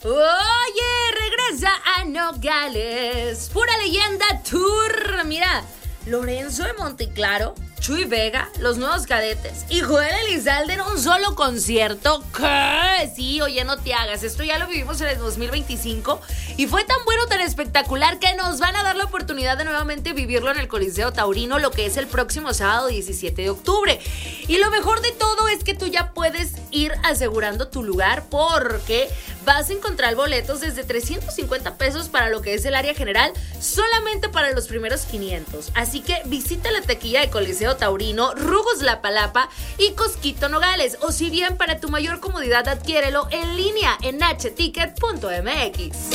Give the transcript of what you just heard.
Oye, regresa a Nogales. Pura Leyenda Tour. Mira, Lorenzo de Monteclaro, Chuy Vega, Los Nuevos Cadetes y Joel Elizalde en un solo concierto. ¿Qué? Sí, oye, no te hagas. Esto ya lo vivimos en el 2025 y fue tan bueno, tan espectacular que nos van a dar la oportunidad de nuevamente vivirlo en el Coliseo Taurino, lo que es el próximo sábado 17 de octubre. Y lo mejor de todo es que tú ya puedes ir asegurando tu lugar porque vas a encontrar boletos desde 350 pesos para lo que es el área general, solamente para los primeros 500. Así que visita la taquilla de Coliseo Taurino, Rugos La Palapa y Cosquito Nogales. O si bien para tu mayor comodidad, adquiérelo en línea en hticket.mx.